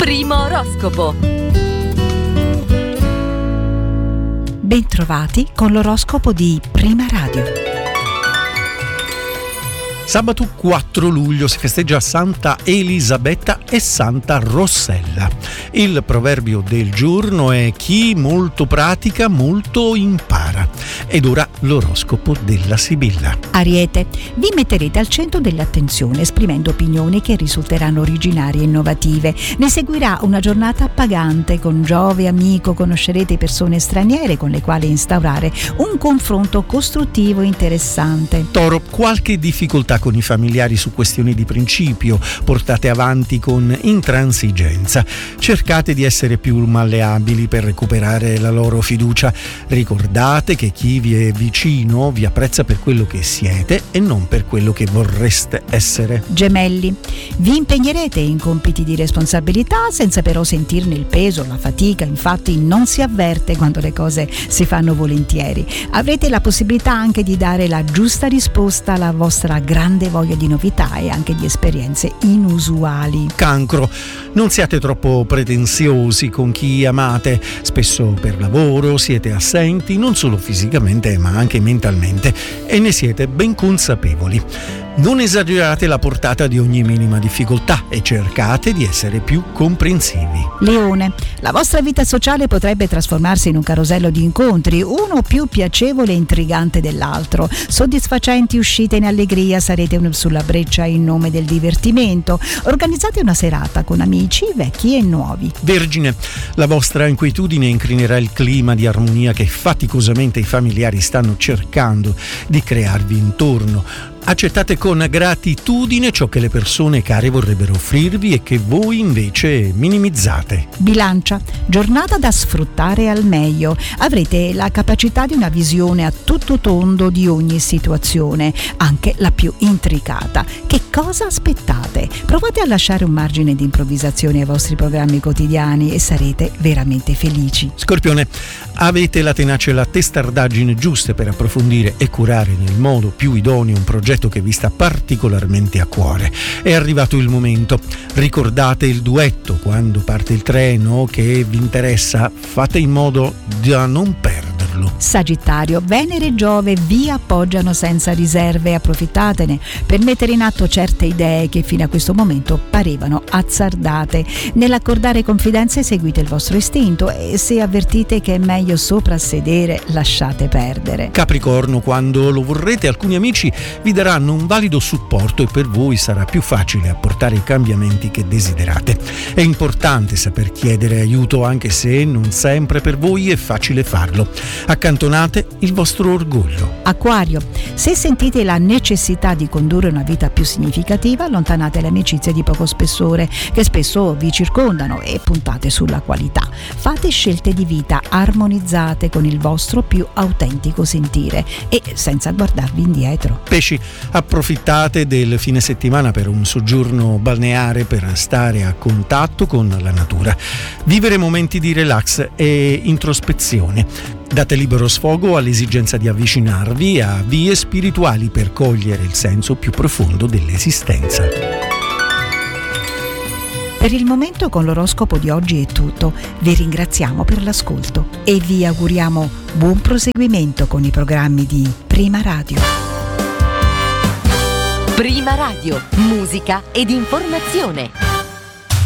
Primo oroscopo. Bentrovati con l'oroscopo di Prima Radio. Sabato 4 luglio si festeggia Santa Elisabetta e Santa Rossella. Il proverbio del giorno è: chi molto pratica molto impara. Ed ora l'oroscopo della Sibilla. Ariete, vi metterete al centro dell'attenzione esprimendo opinioni che risulteranno originarie e innovative. Ne seguirà una giornata appagante. Con Giove amico conoscerete persone straniere con le quali instaurare un confronto costruttivo e interessante. Toro, qualche difficoltà con i familiari su questioni di principio, portate avanti con intransigenza. Cercate di essere più malleabili per recuperare la loro fiducia. Ricordate che chi vi è vicino vi apprezza per quello che siete e non per quello che vorreste essere. Gemelli, vi impegnerete in compiti di responsabilità senza però sentirne il peso, la fatica. Infatti non si avverte quando le cose si fanno volentieri. Avrete la possibilità anche di dare la giusta risposta alla vostra grande voglia di novità e anche di esperienze inusuali. Cancro, non siate troppo pretenziosi con chi amate. Spesso per lavoro siete assenti non solo fisicamente ma anche mentalmente e ne siete ben consapevoli. Non esagerate la portata di ogni minima difficoltà e cercate di essere più comprensivi. Leone, la vostra vita sociale potrebbe trasformarsi in un carosello di incontri, uno più piacevole e intrigante dell'altro. Soddisfacenti uscite in allegria, sarete sulla breccia in nome del divertimento. Organizzate una serata con amici, vecchi e nuovi. Vergine, la vostra inquietudine incrinerà il clima di armonia che faticosamente i familiari stanno cercando di crearvi intorno. Accettate con gratitudine ciò che le persone care vorrebbero offrirvi e che voi invece minimizzate. Bilancia, giornata da sfruttare al meglio. Avrete la capacità di una visione a tutto tondo di ogni situazione, anche la più intricata. Che cosa aspettate? Provate a lasciare un margine di improvvisazione ai vostri programmi quotidiani e sarete veramente felici. Scorpione, avete la tenacia e la testardaggine giuste per approfondire e curare nel modo più idoneo un progetto che vi sta particolarmente a cuore. È arrivato il momento. Ricordate il duetto quando parte il treno che vi interessa. Fate in modo da non perderlo. Sagittario, Venere e Giove vi appoggiano senza riserve. Approfittatene per mettere in atto certe idee che fino a questo momento parevano azzardate. Nell'accordare confidenze seguite il vostro istinto e se avvertite che è meglio soprassedere lasciate perdere. Capricorno, quando lo vorrete alcuni amici vi daranno un valido supporto e per voi sarà più facile apportare i cambiamenti che desiderate. È importante saper chiedere aiuto anche se non sempre per voi è facile farlo. Accantonate il vostro orgoglio. Acquario, se sentite la necessità di condurre una vita più significativa, allontanate le amicizie di poco spessore che spesso vi circondano e puntate sulla qualità. Fate scelte di vita armonizzate con il vostro più autentico sentire e senza guardarvi indietro. Pesci, approfittate del fine settimana per un soggiorno balneare per stare a contatto con la natura. Vivere momenti di relax e introspezione. Date libero sfogo all'esigenza di avvicinarvi a vie spirituali per cogliere il senso più profondo dell'esistenza. Per il momento con l'oroscopo di oggi è tutto. Vi ringraziamo per l'ascolto e vi auguriamo buon proseguimento con i programmi di Prima Radio. Prima Radio, musica ed informazione.